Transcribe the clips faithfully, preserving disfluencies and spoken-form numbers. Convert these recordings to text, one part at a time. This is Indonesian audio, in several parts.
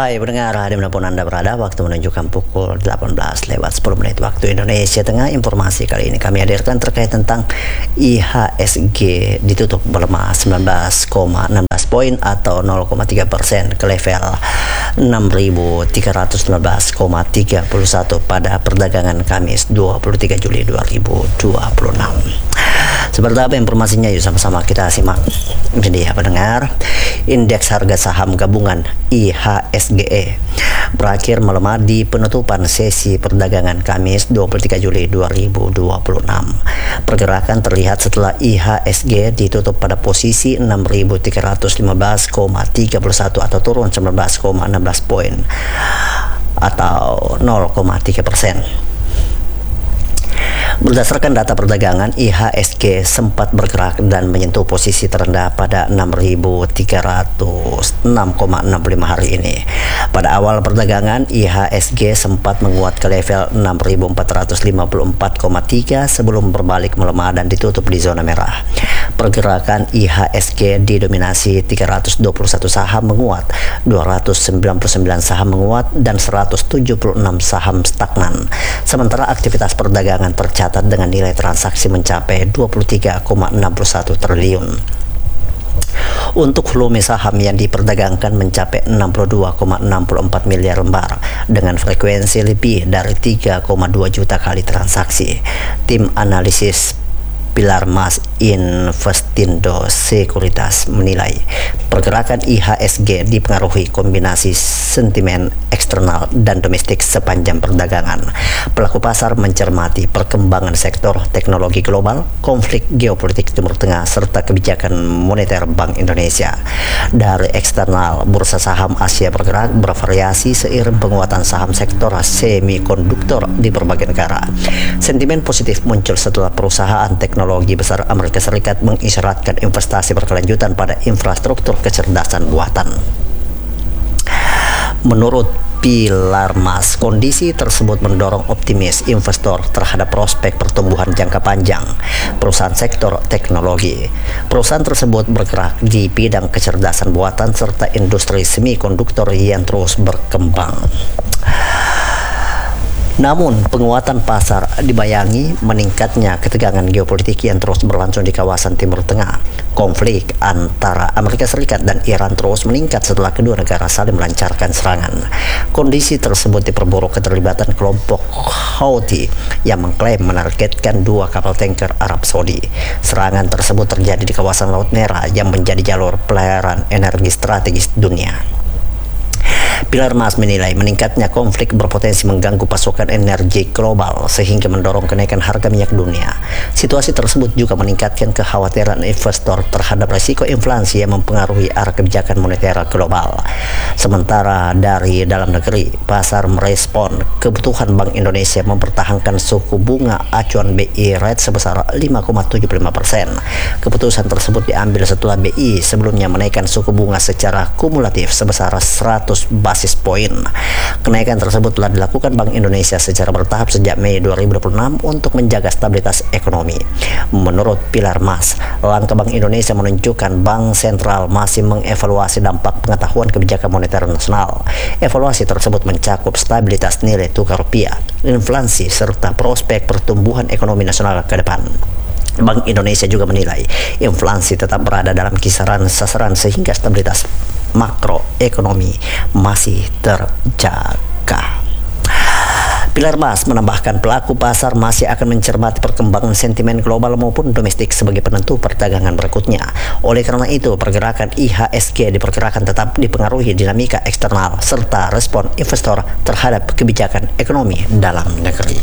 Baik pendengar, dimanapun Anda berada, waktu menunjukkan pukul delapan belas lewat sepuluh menit waktu Indonesia Tengah. Informasi kali ini kami hadirkan terkait tentang I H S G ditutup melemah sembilan belas koma enam belas poin atau nol koma tiga persen ke level enam ribu tiga ratus sembilan belas koma tiga satu pada perdagangan Kamis dua puluh tiga Juli dua ribu dua puluh enam. Seperti apa informasinya? Yuk sama-sama kita simak. Ini dia pendengar, indeks harga saham gabungan I H S G E berakhir melemah di penutupan sesi perdagangan Kamis dua puluh tiga Juli dua ribu dua puluh enam. Pergerakan terlihat setelah I H S G ditutup pada posisi enam ribu tiga ratus lima belas koma tiga satu atau turun sembilan belas koma enam belas poin atau nol koma tiga persen. Berdasarkan data perdagangan, I H S G sempat bergerak dan menyentuh posisi terendah pada enam ribu tiga ratus enam koma enam lima hari ini. Pada awal perdagangan, I H S G sempat menguat ke level enam ribu empat ratus lima puluh empat koma tiga sebelum berbalik melemah dan ditutup di zona merah. Pergerakan I H S G didominasi tiga ratus dua puluh satu saham menguat, dua ratus sembilan puluh sembilan saham menguat, dan seratus tujuh puluh enam saham stagnan. Sementara aktivitas perdagangan tercatat dengan nilai transaksi mencapai dua puluh tiga koma enam satu triliun. Untuk volume saham yang diperdagangkan mencapai enam puluh dua koma enam empat miliar lembar dengan frekuensi lebih dari tiga koma dua juta kali transaksi. Tim analisis Pilar Mas Investindo Sekuritas menilai pergerakan I H S G dipengaruhi kombinasi sentimen eksternal dan domestik sepanjang perdagangan. Pelaku pasar mencermati perkembangan sektor teknologi global, konflik geopolitik Timur Tengah, serta kebijakan moneter Bank Indonesia. Dari eksternal, bursa saham Asia bergerak bervariasi seiring penguatan saham sektor semikonduktor di berbagai negara. Sentimen positif muncul setelah perusahaan teknologi besar Amerika Serikat mengisyaratkan investasi berkelanjutan pada infrastruktur kecerdasan buatan. Menurut Pilar Mas, kondisi tersebut mendorong optimis investor terhadap prospek pertumbuhan jangka panjang perusahaan sektor teknologi. Perusahaan tersebut bergerak di bidang kecerdasan buatan serta industri semikonduktor yang terus berkembang. Namun, penguatan pasar dibayangi meningkatnya ketegangan geopolitik yang terus berlangsung di kawasan Timur Tengah. Konflik antara Amerika Serikat dan Iran terus meningkat setelah kedua negara saling melancarkan serangan. Kondisi tersebut diperburuk keterlibatan kelompok Houthi yang mengklaim menargetkan dua kapal tanker Arab Saudi. Serangan tersebut terjadi di kawasan Laut Merah yang menjadi jalur pelayaran energi strategis dunia. Pilar Mas menilai meningkatnya konflik berpotensi mengganggu pasokan energi global sehingga mendorong kenaikan harga minyak dunia. Situasi tersebut juga meningkatkan kekhawatiran investor terhadap risiko inflasi yang mempengaruhi arah kebijakan moneter global. Sementara dari dalam negeri, pasar merespon kebutuhan Bank Indonesia mempertahankan suku bunga acuan B I rate sebesar lima koma tujuh lima persen. Keputusan tersebut diambil setelah B I sebelumnya menaikkan suku bunga secara kumulatif sebesar seratus basis poin. Kenaikan tersebut telah dilakukan Bank Indonesia secara bertahap sejak Mei dua ribu dua puluh enam untuk menjaga stabilitas ekonomi. Menurut Pilar Mas, langkah Bank Indonesia menunjukkan Bank Sentral masih mengevaluasi dampak pengetahuan kebijakan moneter nasional. Evaluasi tersebut mencakup stabilitas nilai tukar rupiah, inflasi, serta prospek pertumbuhan ekonomi nasional ke depan. Bank Indonesia juga menilai inflasi tetap berada dalam kisaran sasaran sehingga stabilitas makroekonomi masih terjaga. Pilar Mas menambahkan pelaku pasar masih akan mencermati perkembangan sentimen global maupun domestik sebagai penentu perdagangan berikutnya. Oleh karena itu, pergerakan I H S G diperkirakan tetap dipengaruhi dinamika eksternal serta respon investor terhadap kebijakan ekonomi dalam negeri.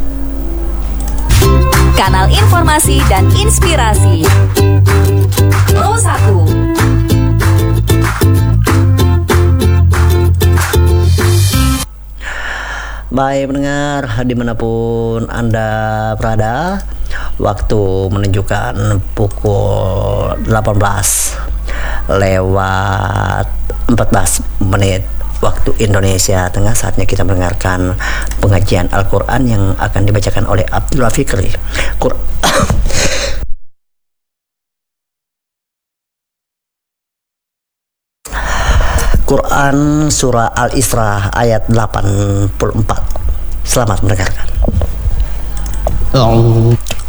Kanal informasi dan inspirasi Pro satu. Baik pendengar, dimanapun Anda berada, waktu menunjukkan pukul delapan belas lewat empat belas menit waktu Indonesia Tengah. Saatnya kita mendengarkan pengajian Al-Quran yang akan dibacakan oleh Abdullah Fikri. Qur Quran surah Al-Isra ayat delapan puluh empat. Selamat mendengarkan. Oh.